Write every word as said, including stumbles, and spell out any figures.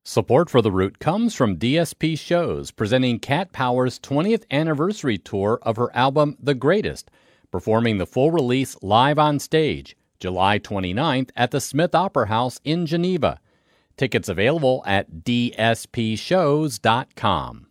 Support for The Root comes from D S P Shows, presenting Cat Power's twentieth anniversary tour of her album The Greatest, performing the full release live on stage, July twenty-ninth at the Smith Opera House in Geneva. Tickets available at d s p shows dot com.